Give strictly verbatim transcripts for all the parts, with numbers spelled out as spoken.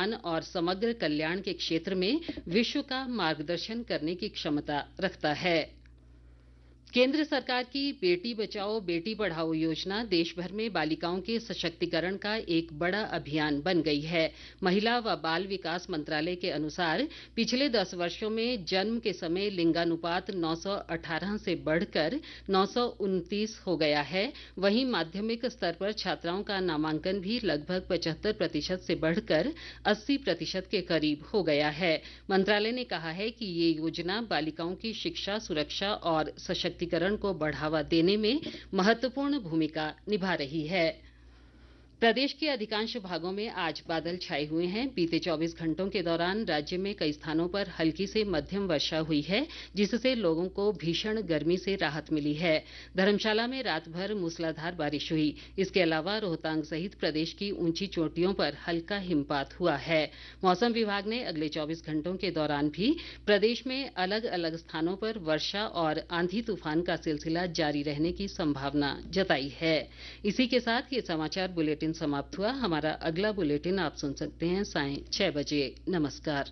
सम्मान और समग्र कल्याण के क्षेत्र में विश्व का मार्गदर्शन करने की क्षमता रखता है। केंद्र सरकार की बेटी बचाओ बेटी पढ़ाओ योजना देश भर में बालिकाओं के सशक्तिकरण का एक बड़ा अभियान बन गई है। महिला व बाल विकास मंत्रालय के अनुसार पिछले दस वर्षों में जन्म के समय लिंगानुपात नौ सौ अठारह से बढ़कर नौ सौ उनतीस हो गया है। वहीं माध्यमिक स्तर पर छात्राओं का नामांकन भी लगभग पचहत्तर प्रतिशत से बढ़कर अस्सी प्रतिशत के करीब हो गया है। मंत्रालय ने कहा है कि ये योजना बालिकाओं की शिक्षा, सुरक्षा और सशक्तिकरण को बढ़ावा देने में महत्वपूर्ण भूमिका निभा रही है। प्रदेश के अधिकांश भागों में आज बादल छाए हुए हैं। बीते चौबीस घंटों के दौरान राज्य में कई स्थानों पर हल्की से मध्यम वर्षा हुई है, जिससे लोगों को भीषण गर्मी से राहत मिली है। धर्मशाला में रात भर मूसलाधार बारिश हुई। इसके अलावा रोहतांग सहित प्रदेश की ऊंची चोटियों पर हल्का हिमपात हुआ है। मौसम विभाग ने अगले चौबीस घंटों के दौरान भी प्रदेश में अलग अलग स्थानों पर वर्षा और आंधी तूफान का सिलसिला जारी रहने की संभावना जताई है। इसी के साथ ये समाचार बुलेटिन समाप्त हुआ। हमारा अगला बुलेटिन आप सुन सकते हैं सायं छह बजे। नमस्कार।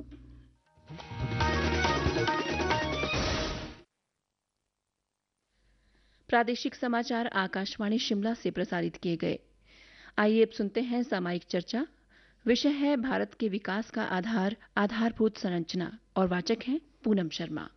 प्रादेशिक समाचार आकाशवाणी शिमला से प्रसारित किए गए। आइए अब सुनते हैं सामायिक चर्चा। विषय है भारत के विकास का आधार आधारभूत संरचना और वाचक हैं पूनम शर्मा।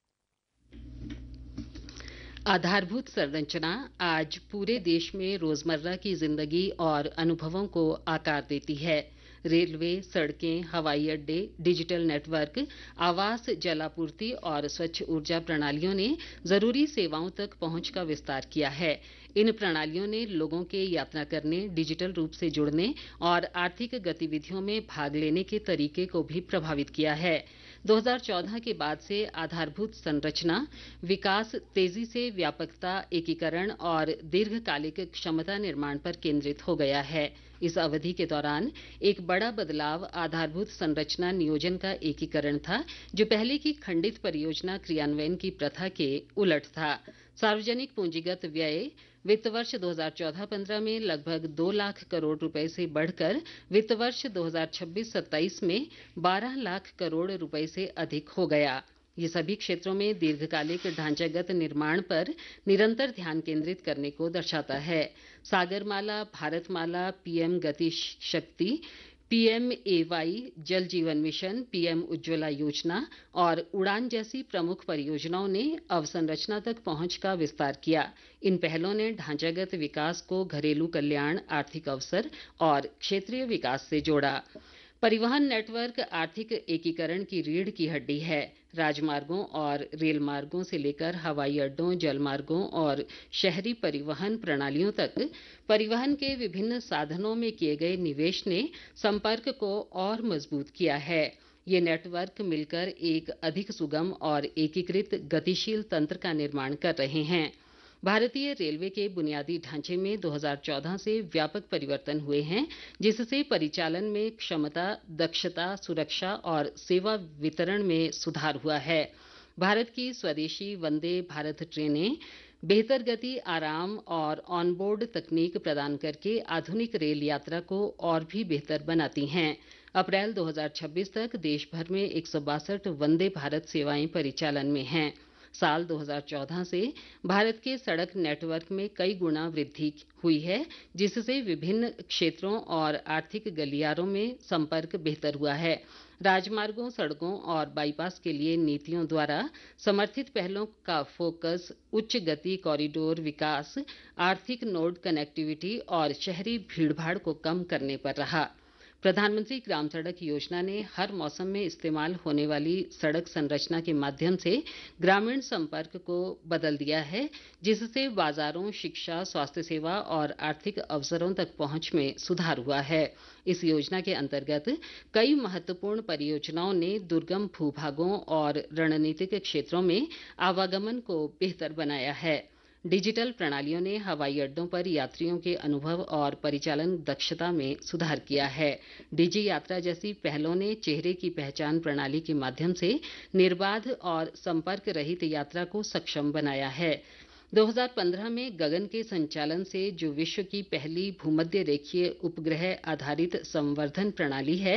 आधारभूत संरचना आज पूरे देश में रोजमर्रा की जिंदगी और अनुभवों को आकार देती है। रेलवे, सड़कें, हवाई अड्डे, डिजिटल नेटवर्क, आवास, जलापूर्ति और स्वच्छ ऊर्जा प्रणालियों ने जरूरी सेवाओं तक पहुंच का विस्तार किया है। इन प्रणालियों ने लोगों के यात्रा करने, डिजिटल रूप से जुड़ने और आर्थिक गतिविधियों में भाग लेने के तरीके को भी प्रभावित किया है। दो हज़ार चौदह के बाद से आधारभूत संरचना विकास, तेजी से व्यापकता, एकीकरण और दीर्घकालिक क्षमता निर्माण पर केंद्रित हो गया है। इस अवधि के दौरान एक बड़ा बदलाव आधारभूत संरचना नियोजन का एकीकरण था, जो पहले की खंडित परियोजना क्रियान्वयन की प्रथा के उलट था। सार्वजनिक पूंजीगत व्यय वित्त वर्ष दो हज़ार चौदह पंद्रह में लगभग दो लाख करोड़ रुपए से बढ़कर वित्त वर्ष दो हज़ार छब्बीस सत्ताईस में बारह लाख करोड़ रुपए से अधिक हो गया। ये सभी क्षेत्रों में दीर्घकालिक ढांचागत निर्माण पर निरंतर ध्यान केंद्रित करने को दर्शाता है। सागरमाला, भारतमाला, पीएम गति शक्ति, पीएमएवाई, जल जीवन मिशन, पीएम उज्ज्वला योजना और उड़ान जैसी प्रमुख परियोजनाओं ने अवसंरचना तक पहुंच का विस्तार किया। इन पहलों ने ढांचागत विकास को घरेलू कल्याण, आर्थिक अवसर और क्षेत्रीय विकास से जोड़ा। परिवहन नेटवर्क आर्थिक एकीकरण की रीढ़ की हड्डी है। राजमार्गों और रेल मार्गों से लेकर हवाई अड्डों, जलमार्गों और शहरी परिवहन प्रणालियों तक परिवहन के विभिन्न साधनों में किए गए निवेश ने संपर्क को और मजबूत किया है। ये नेटवर्क मिलकर एक अधिक सुगम और एकीकृत गतिशील तंत्र का निर्माण कर रहे हैं। भारतीय रेलवे के बुनियादी ढांचे में दो हज़ार चौदह से व्यापक परिवर्तन हुए हैं, जिससे परिचालन में क्षमता, दक्षता, सुरक्षा और सेवा वितरण में सुधार हुआ है। भारत की स्वदेशी वंदे भारत ट्रेनें बेहतर गति, आराम और ऑनबोर्ड तकनीक प्रदान करके आधुनिक रेल यात्रा को और भी बेहतर बनाती हैं। अप्रैल दो हज़ार छब्बीस तक देश भर में एक सौ बासठ वंदे भारत सेवाएं परिचालन में हैं। साल दो हज़ार चौदह से भारत के सड़क नेटवर्क में कई गुना वृद्धि हुई है, जिससे विभिन्न क्षेत्रों और आर्थिक गलियारों में संपर्क बेहतर हुआ है। राजमार्गों, सड़कों और बाईपास के लिए नीतियों द्वारा समर्थित पहलों का फोकस उच्च गति कॉरिडोर विकास, आर्थिक नोड कनेक्टिविटी और शहरी भीड़भाड़ को कम करने पर रहा। प्रधानमंत्री ग्राम सड़क योजना ने हर मौसम में इस्तेमाल होने वाली सड़क संरचना के माध्यम से ग्रामीण संपर्क को बदल दिया है, जिससे बाजारों, शिक्षा, स्वास्थ्य सेवा और आर्थिक अवसरों तक पहुंच में सुधार हुआ है। इस योजना के अंतर्गत कई महत्वपूर्ण परियोजनाओं ने दुर्गम भूभागों और रणनीतिक क्षेत्रों में आवागमन को बेहतर बनाया है। डिजिटल प्रणालियों ने हवाई अड्डों पर यात्रियों के अनुभव और परिचालन दक्षता में सुधार किया है। डिजी यात्रा जैसी पहलों ने चेहरे की पहचान प्रणाली के माध्यम से निर्बाध और संपर्क रहित यात्रा को सक्षम बनाया है। दो हज़ार पंद्रह में गगन के संचालन से जो विश्व की पहली भूमध्य रेखीय उपग्रह आधारित संवर्धन प्रणाली है,